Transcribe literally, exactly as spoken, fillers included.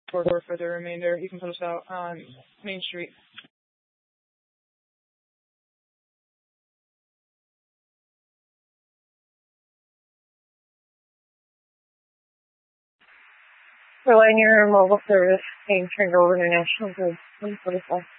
or for the remainder. You can put us out on Main Street. Pioneer Mobile Service, Main Street International Group, one forty-five.